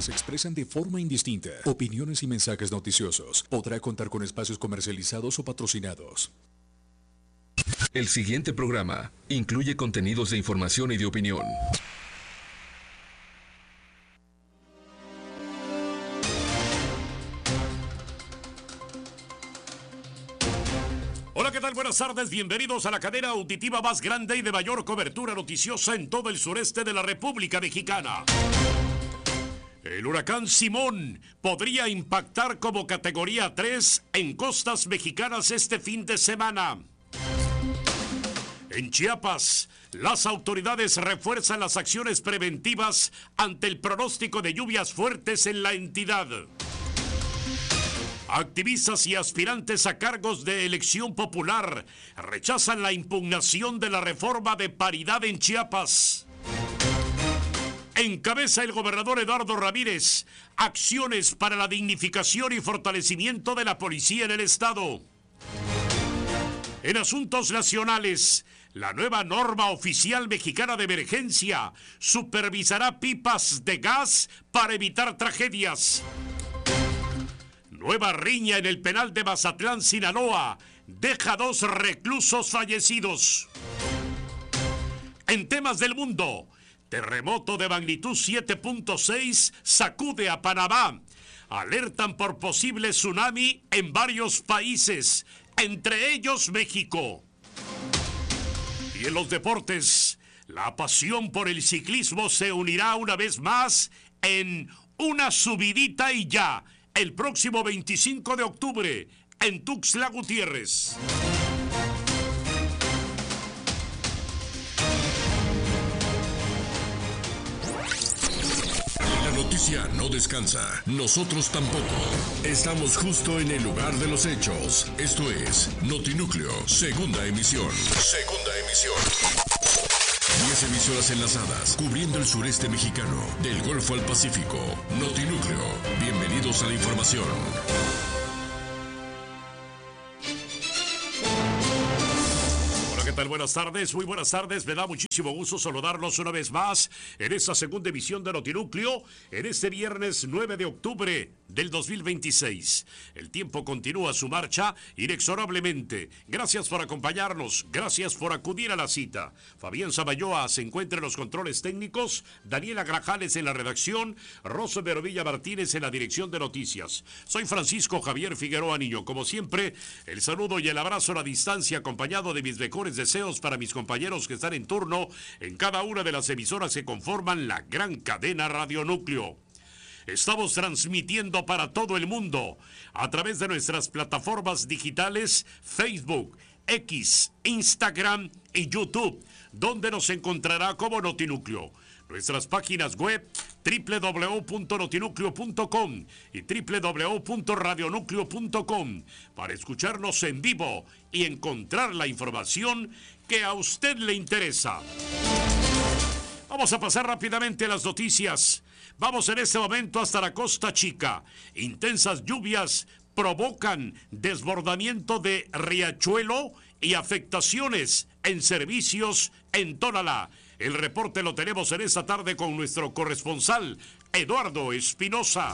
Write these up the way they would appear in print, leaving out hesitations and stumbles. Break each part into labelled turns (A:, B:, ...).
A: se expresan de forma indistinta. Opiniones y mensajes noticiosos. Podrá contar con espacios comercializados o patrocinados.
B: El siguiente programa incluye contenidos de información y de opinión.
C: Hola, ¿qué tal? Buenas tardes, bienvenidos a la cadena auditiva más grande y de mayor cobertura noticiosa en todo el sureste de la República Mexicana. El huracán Simón podría impactar como categoría 3 en costas mexicanas este fin de semana. En Chiapas, las autoridades refuerzan las acciones preventivas ante el pronóstico de lluvias fuertes en la entidad. Activistas y aspirantes a cargos de elección popular rechazan la impugnación de la reforma de paridad en Chiapas. Encabeza el gobernador Eduardo Ramírez acciones para la dignificación y fortalecimiento de la policía en el estado. En asuntos nacionales, la nueva norma oficial mexicana de emergencia supervisará pipas de gas para evitar tragedias. Nueva riña en el penal de Mazatlán, Sinaloa, deja 2 reclusos fallecidos. En temas del mundo, terremoto de magnitud 7.6 sacude a Panamá. Alertan por posible tsunami en varios países, entre ellos México. Y en los deportes, la pasión por el ciclismo se unirá una vez más en una subidita y ya, el próximo 25 de octubre, en Tuxtla Gutiérrez.
B: La noticia no descansa, nosotros tampoco. Estamos justo en el lugar de los hechos. Esto es Notinúcleo, segunda emisión. Segunda emisión. 10 emisoras enlazadas, cubriendo el sureste mexicano, del Golfo al Pacífico. Notinúcleo, bienvenidos a la información.
C: ¿Qué tal? Buenas tardes, muy buenas tardes. Me da muchísimo gusto saludarlos una vez más en esta segunda emisión de Notinúcleo, en este viernes 9 de octubre del 2026. El tiempo continúa su marcha inexorablemente. Gracias por acompañarnos, gracias por acudir a la cita. Fabián Samayoa se encuentra en los controles técnicos, Daniela Grajales en la redacción, Rosa Verovilla Martínez en la dirección de noticias. Soy Francisco Javier Figueroa Niño. Como siempre, el saludo y el abrazo a la distancia, acompañado de mis mejores deseos para mis compañeros que están en turno en cada una de las emisoras que conforman la gran cadena Radio Núcleo. Estamos transmitiendo para todo el mundo a través de nuestras plataformas digitales Facebook, X, Instagram y YouTube, donde nos encontrará como Notinúcleo. Nuestras páginas web www.notinucleo.com y www.radionúcleo.com para escucharnos en vivo y encontrar la información que a usted le interesa. Vamos a pasar rápidamente a las noticias. Vamos en este momento hasta la Costa Chica. Intensas lluvias provocan desbordamiento de riachuelo y afectaciones en servicios en Tonalá. El reporte lo tenemos en esta tarde con nuestro corresponsal, Eduardo Espinosa.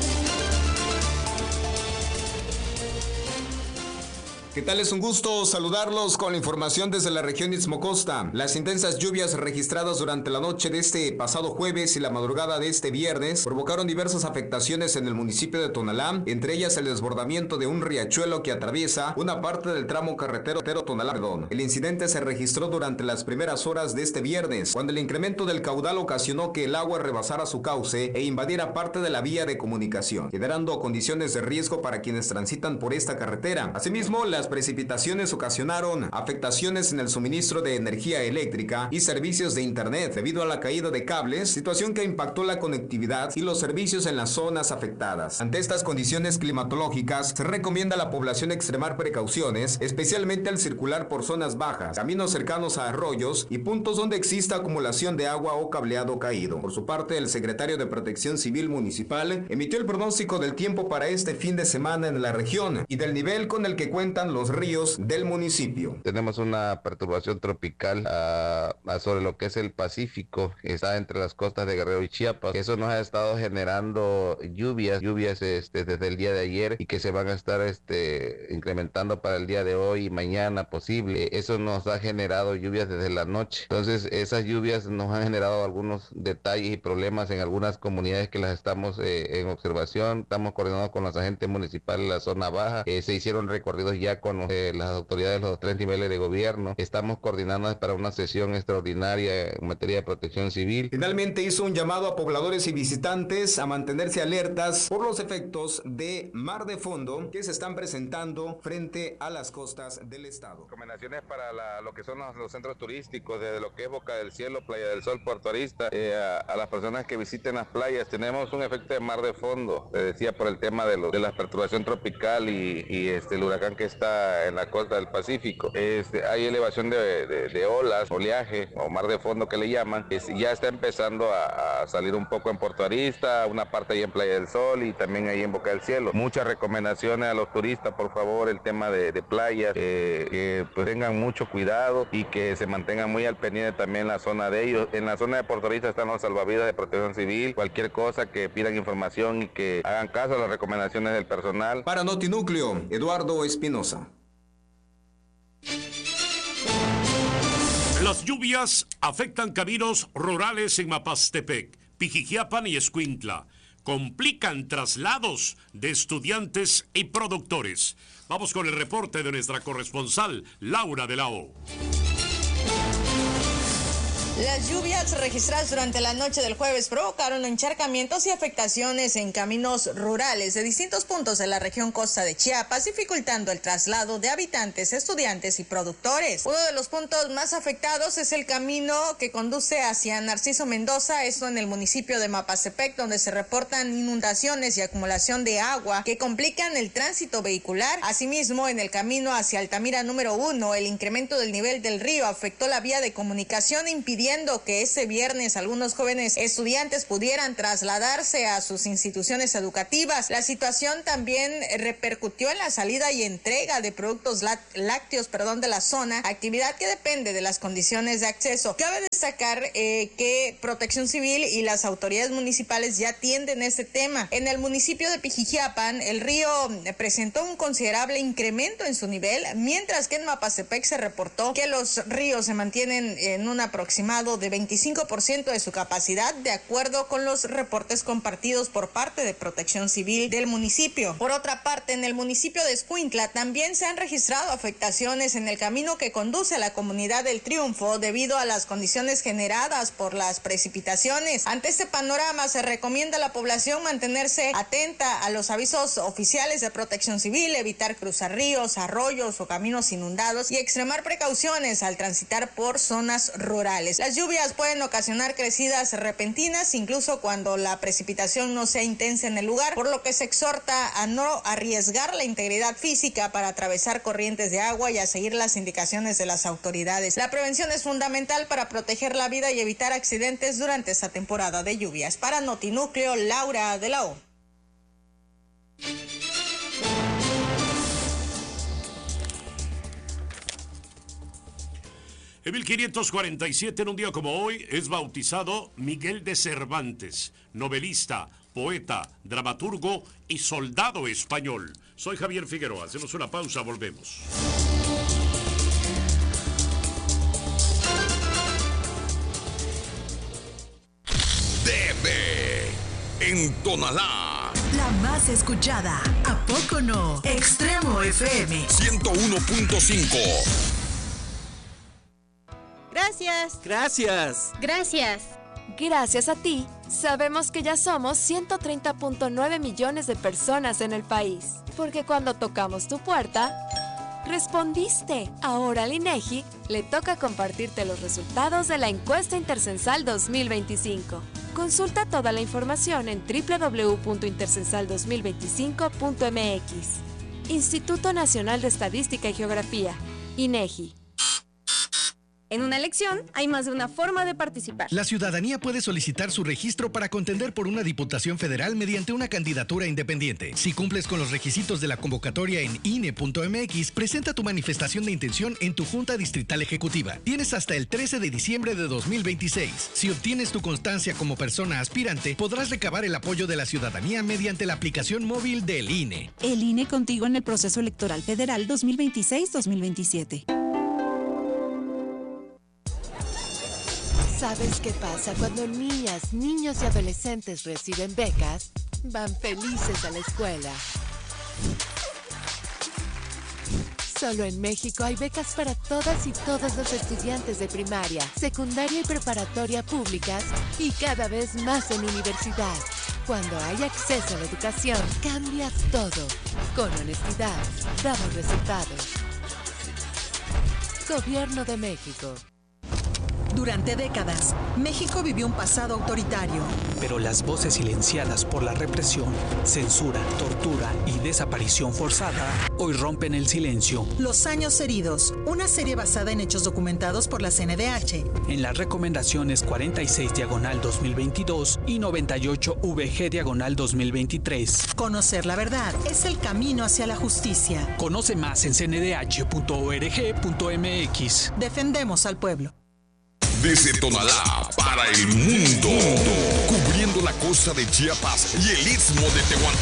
D: ¿Qué tal? Es un gusto saludarlos con la información desde la región Istmo-Costa. Las intensas lluvias registradas durante la noche de este pasado jueves y la madrugada de este viernes provocaron diversas afectaciones en el municipio de Tonalá, entre ellas el desbordamiento de un riachuelo que atraviesa una parte del tramo carretero Tonalá. El incidente se registró durante las primeras horas de este viernes, cuando el incremento del caudal ocasionó que el agua rebasara su cauce e invadiera parte de la vía de comunicación, generando condiciones de riesgo para quienes transitan por esta carretera. Asimismo, las precipitaciones ocasionaron afectaciones en el suministro de energía eléctrica y servicios de internet debido a la caída de cables, situación que impactó la conectividad y los servicios en las zonas afectadas. Ante estas condiciones climatológicas, se recomienda a la población extremar precauciones, especialmente al circular por zonas bajas, caminos cercanos a arroyos y puntos donde exista acumulación de agua o cableado caído. Por su parte, el secretario de Protección Civil Municipal emitió el pronóstico del tiempo para este fin de semana en la región y del nivel con el que cuentan afectan los ríos del municipio.
E: Tenemos una perturbación tropical sobre lo que es el Pacífico, que está entre las costas de Guerrero y Chiapas. Eso nos ha estado generando lluvias desde el día de ayer y que se van a estar incrementando para el día de hoy y mañana posible. Eso nos ha generado lluvias desde la noche. Entonces esas lluvias nos han generado algunos detalles y problemas en algunas comunidades que las estamos en observación. Estamos coordinando con los agentes municipales de la zona baja. Se hicieron recorridos ya con las autoridades de los 3 niveles de gobierno. Estamos coordinando para una sesión extraordinaria en materia de protección civil.
D: Finalmente hizo un llamado a pobladores y visitantes a mantenerse alertas por los efectos de mar de fondo que se están presentando frente a las costas del estado.
E: Recomendaciones para lo que son los centros turísticos, desde lo que es Boca del Cielo, Playa del Sol, Puerto Arista, a las personas que visiten las playas. Tenemos un efecto de mar de fondo, le decía, por el tema de la perturbación tropical y el huracán que está en la costa del Pacífico. Hay elevación de olas, oleaje o mar de fondo que le llaman. Ya está empezando a salir un poco en Puerto Arista, una parte ahí en Playa del Sol y también ahí en Boca del Cielo. Muchas recomendaciones a los turistas, por favor, el tema de playas, que pues tengan mucho cuidado y que se mantengan muy al pendiente también la zona de ellos. En la zona de Puerto Arista están los salvavidas de protección civil, cualquier cosa que pidan información y que hagan caso a las recomendaciones del personal.
D: Para Notinúcleo, Eduardo Espinosa.
C: Las lluvias afectan caminos rurales en Mapastepec, Pijijiapan y Escuintla. Complican traslados de estudiantes y productores. Vamos con el reporte de nuestra corresponsal, Laura de la O.
F: Las lluvias registradas durante la noche del jueves provocaron encharcamientos y afectaciones en caminos rurales de distintos puntos de la región costa de Chiapas, dificultando el traslado de habitantes, estudiantes y productores. Uno de los puntos más afectados es el camino que conduce hacia Narciso Mendoza, esto en el municipio de Mapastepec, donde se reportan inundaciones y acumulación de agua que complican el tránsito vehicular. Asimismo, en el camino hacia Altamira número 1, el incremento del nivel del río afectó la vía de comunicación, impidiendo que ese viernes algunos jóvenes estudiantes pudieran trasladarse a sus instituciones educativas. La situación también repercutió en la salida y entrega de productos lácteos de la zona, actividad que depende de las condiciones de acceso. Cabe destacar que Protección Civil y las autoridades municipales ya atienden este tema. En el municipio de Pijijiapan, el río presentó un considerable incremento en su nivel, mientras que en Mapastepec se reportó que los ríos se mantienen en un aproximado de 25% de su capacidad, de acuerdo con los reportes compartidos por parte de Protección Civil del municipio. Por otra parte, en el municipio de Escuintla también se han registrado afectaciones en el camino que conduce a la comunidad del Triunfo debido a las condiciones generadas por las precipitaciones. Ante este panorama, se recomienda a la población mantenerse atenta a los avisos oficiales de Protección Civil, evitar cruzar ríos, arroyos o caminos inundados y extremar precauciones al transitar por zonas rurales. Las lluvias pueden ocasionar crecidas repentinas, incluso cuando la precipitación no sea intensa en el lugar, por lo que se exhorta a no arriesgar la integridad física para atravesar corrientes de agua y a seguir las indicaciones de las autoridades. La prevención es fundamental para proteger la vida y evitar accidentes durante esta temporada de lluvias. Para Notinúcleo, Laura de la O.
C: En 1547, en un día como hoy, es bautizado Miguel de Cervantes, novelista, poeta, dramaturgo y soldado español. Soy Javier Figueroa. Hacemos una pausa, volvemos.
B: En Tonalá.
G: La más escuchada. ¿A poco no? Extremo FM
B: 101.5.
H: Gracias.
I: Gracias.
H: Gracias.
J: Gracias a ti, sabemos que ya somos 130.9 millones de personas en el país. Porque cuando tocamos tu puerta, respondiste. Ahora al INEGI le toca compartirte los resultados de la encuesta Intercensal 2025. Consulta toda la información en www.intercensal2025.mx. Instituto Nacional de Estadística y Geografía, INEGI.
H: En una elección hay más de una forma de participar.
I: La ciudadanía puede solicitar su registro para contender por una diputación federal mediante una candidatura independiente. Si cumples con los requisitos de la convocatoria en INE.mx, presenta tu manifestación de intención en tu Junta Distrital Ejecutiva. Tienes hasta el 13 de diciembre de 2026. Si obtienes tu constancia como persona aspirante, podrás recabar el apoyo de la ciudadanía mediante la aplicación móvil del INE.
K: El INE contigo en el proceso electoral federal 2026-2027.
J: ¿Sabes qué pasa cuando niñas, niños y adolescentes reciben becas? Van felices a la escuela. Solo en México hay becas para todas y todos los estudiantes de primaria, secundaria y preparatoria públicas y cada vez más en universidad. Cuando hay acceso a la educación, cambia todo. Con honestidad, damos resultados. Gobierno de México.
G: Durante décadas, México vivió un pasado autoritario.
L: Pero las voces silenciadas por la represión, censura, tortura y desaparición forzada hoy rompen el silencio.
G: Los años heridos, una serie basada en hechos documentados por la CNDH.
L: En las recomendaciones 46/2022 y 98VG/2023.
G: Conocer la verdad es el camino hacia la justicia.
L: Conoce más en cndh.org.mx.
G: Defendemos al pueblo.
B: Desde Tonalá para el mundo, cubriendo la costa de Chiapas y el istmo de Tehuantepec.